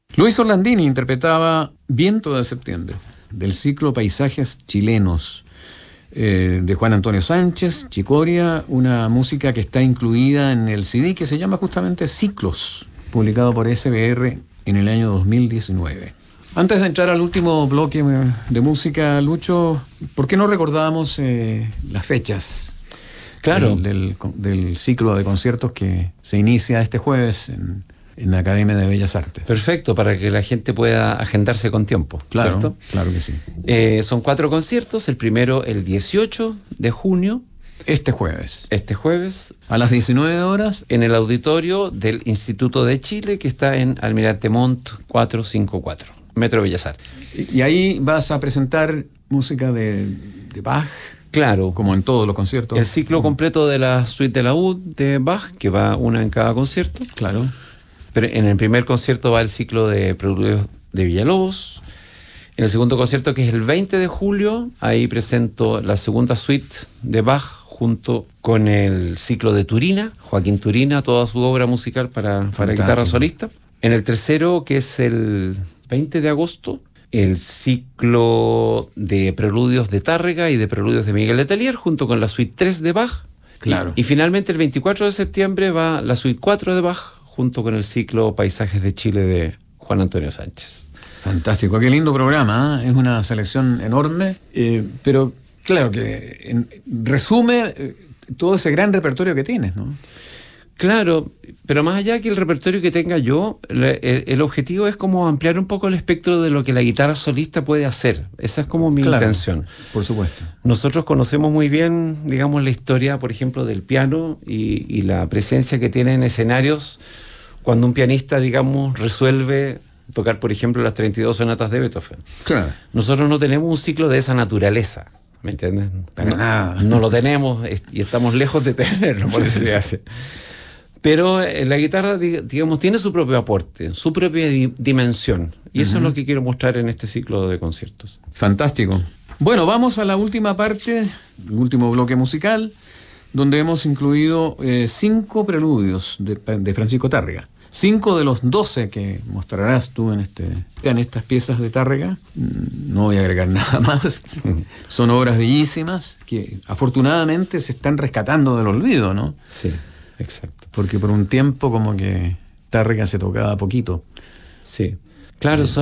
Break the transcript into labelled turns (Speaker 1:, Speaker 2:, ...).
Speaker 1: Luis Orlandini interpretaba Viento de Septiembre, del ciclo Paisajes Chilenos, de Juan Antonio Sánchez, Chicoria, una música que está incluida en el CD que se llama justamente Ciclos, publicado por SBR en el año 2019. Antes de entrar al último bloque de música, Lucho, ¿por qué no recordábamos las fechas?
Speaker 2: Claro.
Speaker 1: Del ciclo de conciertos que se inicia este jueves en la Academia de Bellas Artes.
Speaker 2: Perfecto, para que la gente pueda agendarse con tiempo.
Speaker 1: Claro,
Speaker 2: ¿cierto?
Speaker 1: Claro que sí.
Speaker 2: Son 4 conciertos. El primero, el 18 de junio.
Speaker 1: Este jueves.
Speaker 2: A
Speaker 1: las 19 horas.
Speaker 2: En el auditorio del Instituto de Chile, que está en Almirante Montt 454, Metro Bellas Artes.
Speaker 1: Y ahí vas a presentar música de Bach.
Speaker 2: Claro.
Speaker 1: Como en todos los conciertos.
Speaker 2: El ciclo completo de la suite de laúd de Bach, que va una en cada concierto.
Speaker 1: Claro.
Speaker 2: Pero en el primer concierto va el ciclo de preludios de Villalobos. En el segundo concierto, que es el 20 de julio, ahí presento la segunda suite de Bach junto con el ciclo de Turina, Joaquín Turina, toda su obra musical para guitarra solista. En el tercero, que es el 20 de agosto, el ciclo de preludios de Tárrega y de preludios de Miguel Letelier, junto con la suite 3 de Bach.
Speaker 1: Claro.
Speaker 2: Y finalmente el 24 de septiembre va la suite 4 de Bach, junto con el ciclo Paisajes de Chile de Juan Antonio Sánchez.
Speaker 1: Fantástico, qué lindo programa, ¿eh? Es una selección enorme, pero claro que resume todo ese gran repertorio que tienes, ¿no?
Speaker 2: Claro, pero más allá que el repertorio que tenga yo, el objetivo es como ampliar un poco el espectro de lo que la guitarra solista puede hacer. Esa es como mi intención.
Speaker 1: Por supuesto.
Speaker 2: Nosotros conocemos muy bien, digamos, la historia, por ejemplo, del piano y la presencia que tiene en escenarios cuando un pianista, digamos, resuelve tocar, por ejemplo, las 32 sonatas de Beethoven.
Speaker 1: Claro.
Speaker 2: Nosotros no tenemos un ciclo de esa naturaleza, ¿me entiendes?
Speaker 1: Para nada.
Speaker 2: No lo tenemos y estamos lejos de tenerlo, por eso se hace. Pero la guitarra, digamos, tiene su propio aporte, su propia dimensión. Y eso es lo que quiero mostrar en este ciclo de conciertos.
Speaker 1: Fantástico. Bueno, vamos a la última parte, el último bloque musical, donde hemos incluido 5 preludios de Francisco Tárrega. 5 de los 12 que mostrarás tú en estas piezas de Tárrega. No voy a agregar nada más. Son obras bellísimas que afortunadamente se están rescatando del olvido, ¿no?
Speaker 2: Sí, exacto.
Speaker 1: Porque por un tiempo como que Tárrega se tocaba poquito.
Speaker 2: Sí. Claro,